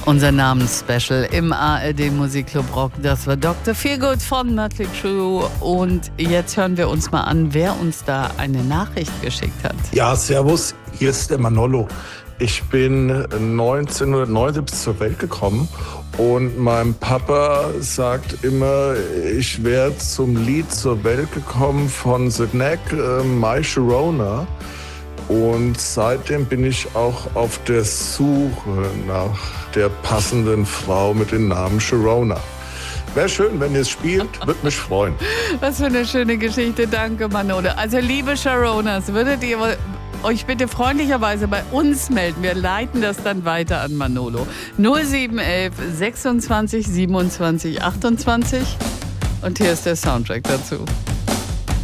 Unser Namensspecial im ARD Musikclub Rock, das war Dr. Feelgood von Mötley Crüe. Und jetzt hören wir uns mal an, wer uns da eine Nachricht geschickt hat. Ja, servus, hier ist der Manolo. Ich bin 1979 zur Welt gekommen und mein Papa sagt immer, ich wäre zum Lied zur Welt gekommen von The Knack, My Sharona. Und seitdem bin ich auch auf der Suche nach der passenden Frau mit dem Namen Sharona. Wäre schön, wenn ihr es spielt, würde mich freuen. Was für eine schöne Geschichte, danke Manolo. Also liebe Sharonas, würdet ihr euch bitte freundlicherweise bei uns melden. Wir leiten das dann weiter an Manolo. 0711 26 27 28. Und hier ist der Soundtrack dazu.